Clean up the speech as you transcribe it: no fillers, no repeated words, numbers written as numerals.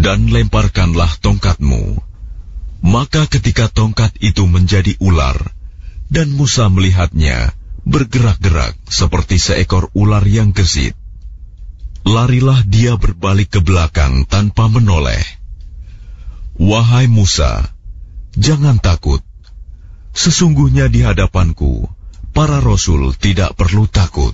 dan lemparkanlah tongkatmu. Maka ketika tongkat itu menjadi ular, dan Musa melihatnya bergerak-gerak seperti seekor ular yang gesit, larilah dia berbalik ke belakang tanpa menoleh. Wahai Musa, jangan takut. Sesungguhnya di hadapanku, para rasul tidak perlu takut.